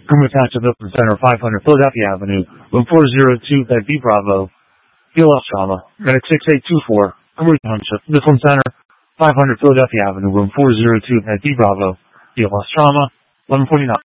Room attached to Milton Center, 500 Philadelphia Avenue, room 402, bed B Bravo, BLS Trauma, medic 6824, Township, Milton Center, 500 Philadelphia Avenue, room 402, bed B Bravo, BLS Trauma, 1149.